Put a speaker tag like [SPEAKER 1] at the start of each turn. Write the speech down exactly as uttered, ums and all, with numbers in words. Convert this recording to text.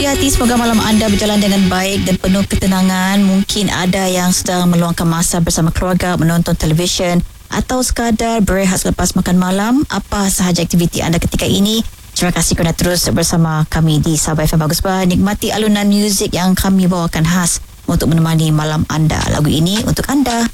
[SPEAKER 1] hati, semoga malam anda berjalan dengan baik dan penuh ketenangan. Mungkin ada yang sedang meluangkan masa bersama keluarga menonton televisyen atau sekadar berehat selepas makan malam. Apa sahaja aktiviti anda ketika ini, terima kasih kerana terus bersama kami di Sabah F M Bagus Bah. Nikmati alunan muzik yang kami bawakan khas untuk menemani malam anda. Lagu ini untuk anda.